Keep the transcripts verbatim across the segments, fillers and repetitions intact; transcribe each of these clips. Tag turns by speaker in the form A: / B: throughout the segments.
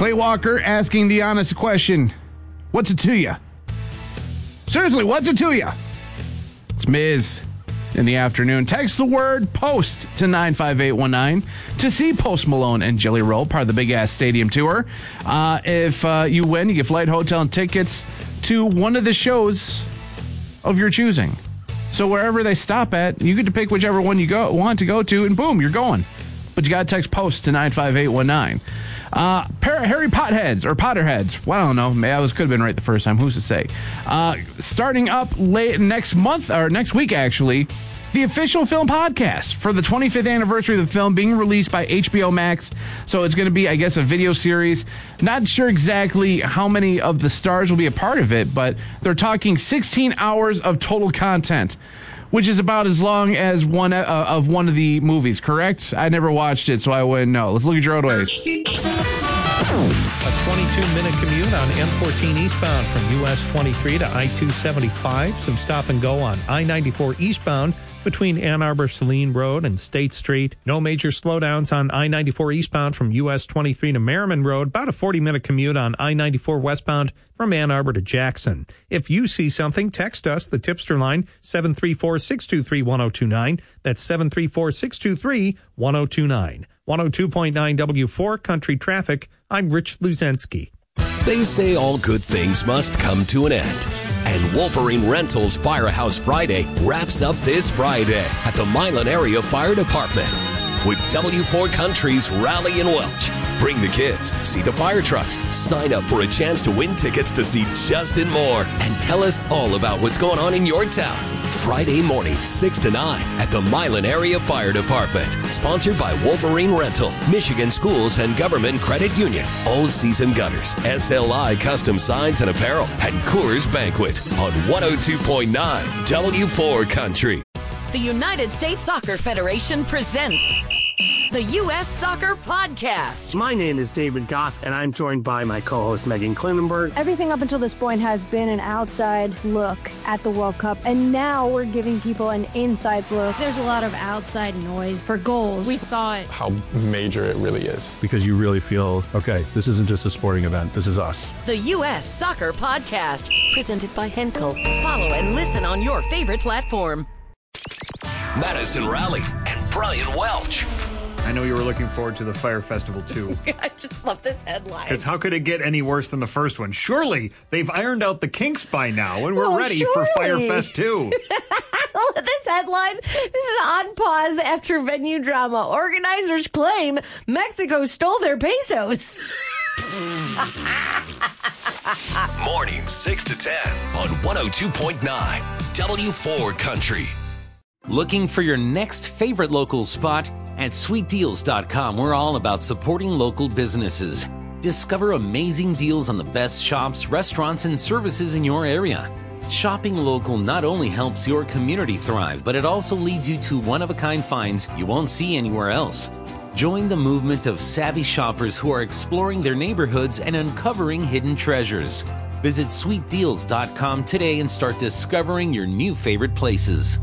A: Clay Walker asking the honest question, what's it to you? Seriously, what's it to you? It's Miz in the afternoon. Text the word POST to nine five eight one nine to see Post Malone and Jelly Roll, part of the Big Ass Stadium Tour. Uh, if uh, you win, you get flight, hotel, and tickets to one of the shows of your choosing. So wherever they stop at, you get to pick whichever one you go want to go to, and boom, you're going. But you got to text POST to nine five eight one nine. Uh, Harry Potterheads, or Potterheads. Well, I don't know. Maybe I was could have been right the first time. Who's to say? Uh, starting up late next month, or next week, actually, the official film podcast for the twenty-fifth anniversary of the film being released by H B O Max. So it's going to be, I guess, a video series. Not sure exactly how many of the stars will be a part of it, but they're talking sixteen hours of total content, which is about as long as one uh, of one of the movies, correct? I never watched it, so I wouldn't know. Let's look at your roadways.
B: A twenty-two minute commute on M fourteen eastbound from U S twenty-three to I two seventy-five. Some stop and go on I ninety-four eastbound between Ann Arbor Saline Road and State Street. No major slowdowns on I ninety-four eastbound from U S twenty-three to Merriman Road. About a forty minute commute on I ninety-four westbound from Ann Arbor to Jackson. If you see something, text us, the tipster line, seven three four, six two three, one oh two nine. That's seven three four, six two three, one oh two nine. one oh two point nine W four Country Traffic. I'm Rich Luzensky.
C: They say all good things must come to an end. And Wolverine Rentals Firehouse Friday wraps up this Friday at the Milan Area Fire Department with W four Country's Rally and Welch. Bring the kids, see the fire trucks, sign up for a chance to win tickets to see Justin Moore, and tell us all about what's going on in your town. Friday morning, six to nine at the Milan Area Fire Department. Sponsored by Wolverine Rental, Michigan Schools and Government Credit Union, All Season Gutters, S L I Custom Signs and Apparel, and Coors Banquet on one oh two point nine W four Country.
D: The United States Soccer Federation presents the U S Soccer Podcast.
E: My name is David Goss, and I'm joined by my co-host Megan Klinenberg.
F: Everything up until this point has been an outside look at the World Cup, and now we're giving people an inside look.
G: There's a lot of outside noise for goals. We thought
H: how major it really is.
I: Because you really feel, okay, this isn't just a sporting event, this is us.
D: The U S Soccer Podcast, presented by Henkel. Follow and listen on your favorite platform.
C: Madison Raleigh and Brian Welch.
J: I know you were looking forward to the Fire Festival, too.
K: I just love this headline.
J: Because how could it get any worse than the first one? Surely they've ironed out the kinks by now, and we're
K: oh,
J: ready
K: surely.
J: for Fire Fest two.
K: This headline, this is on pause after venue drama. Organizers claim Mexico stole their pesos.
C: Morning six to ten on one oh two point nine W four Country.
L: Looking for your next favorite local spot? At sweet deals dot com, we're all about supporting local businesses. Discover amazing deals on the best shops, restaurants, and services in your area. Shopping local not only helps your community thrive, but it also leads you to one-of-a-kind finds you won't see anywhere else. Join the movement of savvy shoppers who are exploring their neighborhoods and uncovering hidden treasures. Visit sweet deals dot com today and start discovering your new favorite places.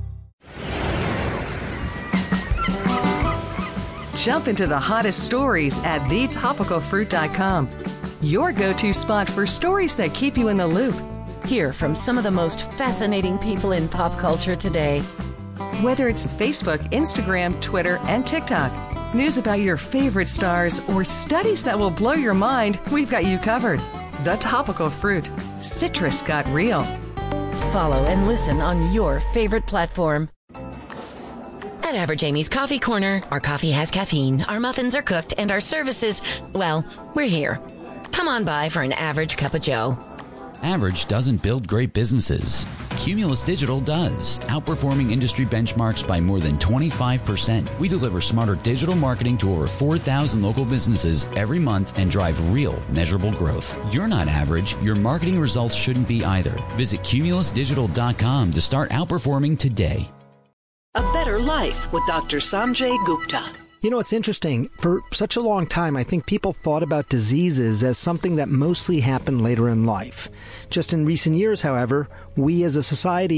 M: Jump into the hottest stories at the topical fruit dot com. Your go-to spot for stories that keep you in the loop.
D: Hear from some of the most fascinating people in pop culture today.
M: Whether it's Facebook, Instagram, Twitter, and TikTok, news about your favorite stars, or studies that will blow your mind, we've got you covered. The Topical Fruit. Citrus got real.
D: Follow and listen on your favorite platform. At Average Amy's Coffee Corner, our coffee has caffeine, our muffins are cooked, and our services, well, we're here. Come on by for an average cup of joe.
N: Average doesn't build great businesses. Cumulus Digital does, outperforming industry benchmarks by more than twenty-five percent. We deliver smarter digital marketing to over four thousand local businesses every month and drive real, measurable growth. You're not average. Your marketing results shouldn't be either. Visit cumulus digital dot com to start outperforming today.
O: A Better Life with Doctor Sanjay Gupta.
P: You know, it's interesting. For such a long time, I think people thought about diseases as something that mostly happened later in life. Just in recent years, however, we as a society